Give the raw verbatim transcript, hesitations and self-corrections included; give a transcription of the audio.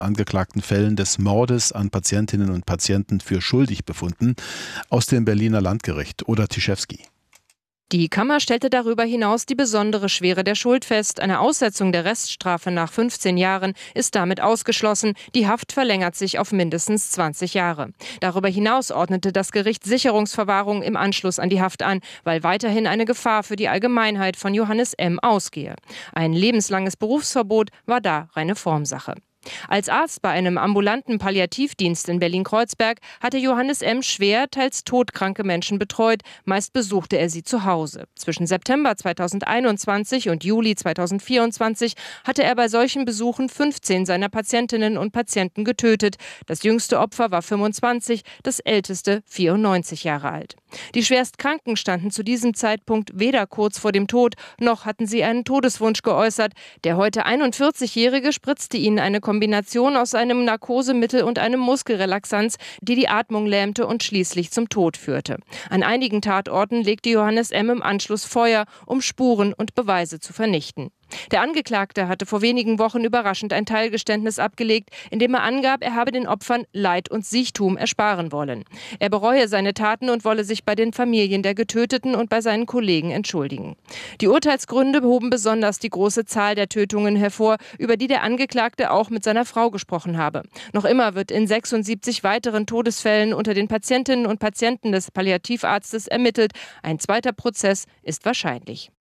angeklagten Fällen des Mordes an Patientinnen und Patienten für schuldig befunden. Aus dem Berliner Landgericht. Oder Tischewski. Die Kammer stellte darüber hinaus die besondere Schwere der Schuld fest. Eine Aussetzung der Reststrafe nach fünfzehn Jahren ist damit ausgeschlossen. Die Haft verlängert sich auf mindestens zwanzig Jahre. Darüber hinaus ordnete das Gericht Sicherungsverwahrung im Anschluss an die Haft an, weil weiterhin eine Gefahr für die Allgemeinheit von Johannes M. ausgehe. Ein lebenslanges Berufsverbot war da reine Formsache. Als Arzt bei einem ambulanten Palliativdienst in Berlin-Kreuzberg hatte Johannes M. schwer, teils todkranke Menschen betreut. Meist besuchte er sie zu Hause. Zwischen September zweitausendeinundzwanzig und Juli zweitausendvierundzwanzig hatte er bei solchen Besuchen fünfzehn seiner Patientinnen und Patienten getötet. Das jüngste Opfer war fünfundzwanzig, das älteste vierundneunzig Jahre alt. Die Schwerstkranken standen zu diesem Zeitpunkt weder kurz vor dem Tod, noch hatten sie einen Todeswunsch geäußert. Der heute einundvierzigjährige spritzte ihnen eine Kombination aus einem Narkosemittel und einem Muskelrelaxanz, die die Atmung lähmte und schließlich zum Tod führte. An einigen Tatorten legte Johannes M. im Anschluss Feuer, um Spuren und Beweise zu vernichten. Der Angeklagte hatte vor wenigen Wochen überraschend ein Teilgeständnis abgelegt, in dem er angab, er habe den Opfern Leid und Siechtum ersparen wollen. Er bereue seine Taten und wolle sich bei den Familien der Getöteten und bei seinen Kollegen entschuldigen. Die Urteilsgründe hoben besonders die große Zahl der Tötungen hervor, über die der Angeklagte auch mit seiner Frau gesprochen habe. Noch immer wird in sechsundsiebzig weiteren Todesfällen unter den Patientinnen und Patienten des Palliativarztes ermittelt. Ein zweiter Prozess ist wahrscheinlich.